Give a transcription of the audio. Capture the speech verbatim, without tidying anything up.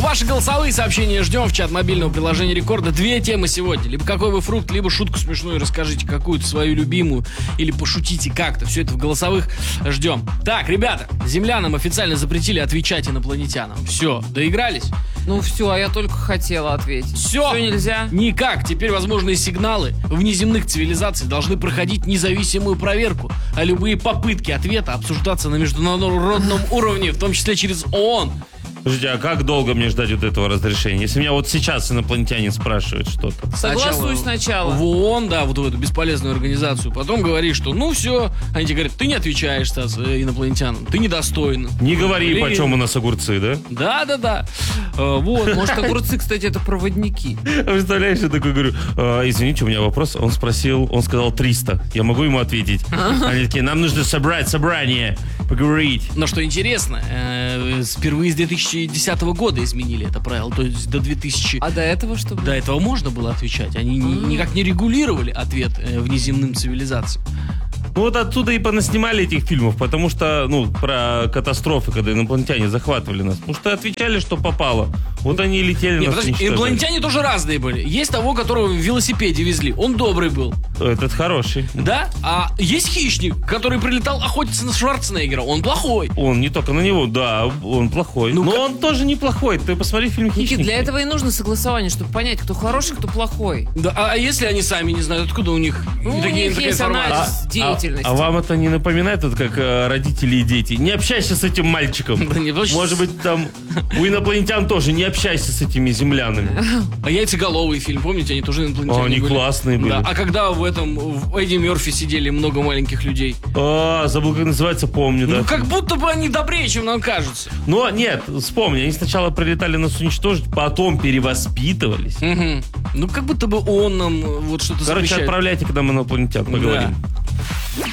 ваши голосовые сообщения ждем в чат мобильного приложения Рекорда. Две темы сегодня. Либо какой вы фрукт, либо шутку смешную расскажите, какую-то свою любимую, или пошутите как-то. Все это в голосовых ждем. Так, ребята, землянам официально запретили отвечать инопланетянам. Все, доигрались? Ну все, а я только хотела ответить. Все, Все нельзя? Никак. Теперь возможные сигналы внеземных цивилизаций должны проходить независимую проверку, а любые попытки ответа обсуждаться на международном уровне, в том числе через ООН. Слушайте, а как долго мне ждать вот этого разрешения? Если меня вот сейчас инопланетянин спрашивает что-то. Согласуй сначала. В ООН, да, вот в эту бесполезную организацию. Потом говоришь, что ну все. Они тебе говорят, ты не отвечаешь, Стас, инопланетянам. Ты недостоин. Не говори, Или... почем у нас огурцы, да? Да, да, да. А, вот. Может, огурцы, кстати, это проводники. Представляешь, я такой говорю, «А, извините, у меня вопрос. Он спросил, он сказал триста. Я могу ему ответить? Они такие, нам нужно собрать собрание, поговорить. Но что интересно, э, впервые с две тысячи десятого года изменили это правило. То есть до двухтысячного... А до этого что было? До этого можно было отвечать. Они ни, никак не регулировали ответ э, внеземным цивилизациям. Ну вот оттуда и понаснимали этих фильмов, потому что, ну, про катастрофы, когда инопланетяне захватывали нас. Потому что отвечали, что попало. Вот они и летели. Не, нас подожди, уничтожали. инопланетяне тоже разные были. Есть того, которого в велосипеде везли. Он добрый был. Этот хороший. Да? А есть хищник, который прилетал охотиться на Шварценеггера. Он плохой. Он не только на него, да, он плохой. Ну, но как... он тоже неплохой. Ты посмотри фильм «Хищник». Никит, для этого и нужно согласование, чтобы понять, кто хороший, кто плохой. Да, а, а если они сами не знают, откуда у них Ну, такие, у них такая есть информация? анализ деятельности. А, а вам это не напоминает, вот как э, родители и дети? Не общайся с этим мальчиком. Да не, потому что- Может быть, там у инопланетян тоже не общайся с этими землянами. А яйцеголовый фильм, помните, они тоже инопланетяне О, они были. классные были. Да. А когда в этом в Эдди Мерфи сидели много маленьких людей? А, забыл, как называется, помню, да. Ну, как будто бы они добрее, чем нам кажется. Но нет, вспомни, они сначала прилетали нас уничтожить, потом перевоспитывались. Угу. Ну, как будто бы он нам э, вот что-то Короче, запрещает. отправляйте к нам инопланетян, поговорим. Да.